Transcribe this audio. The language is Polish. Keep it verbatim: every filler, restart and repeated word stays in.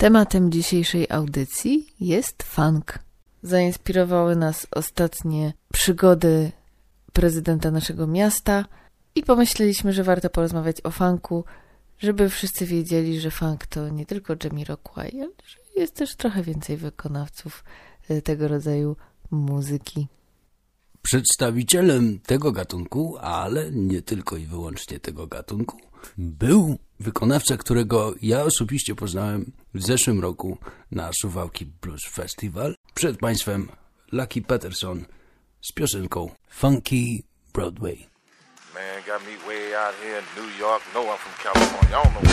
Tematem dzisiejszej audycji jest funk. Zainspirowały nas ostatnie przygody prezydenta naszego miasta i pomyśleliśmy, że warto porozmawiać o funku, żeby wszyscy wiedzieli, że funk to nie tylko Jamiroquai, ale że jest też trochę więcej wykonawców tego rodzaju muzyki. Przedstawicielem tego gatunku, ale nie tylko i wyłącznie tego gatunku, był wykonawca, którego ja osobiście poznałem w zeszłym roku na Suwałki Blues Festival. Przed Państwem Lucky Peterson z piosenką Funky Broadway. Man got me way out here in New York. No, I'm from California. I don't know.